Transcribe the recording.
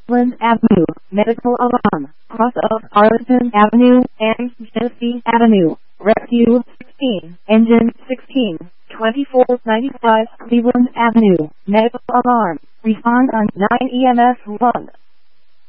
Cleveland Avenue, medical alarm, cross of Arlington Avenue and Genesee Avenue, rescue 16, engine 16, 2495 Cleveland Avenue, medical alarm, respond on 9 EMS 1.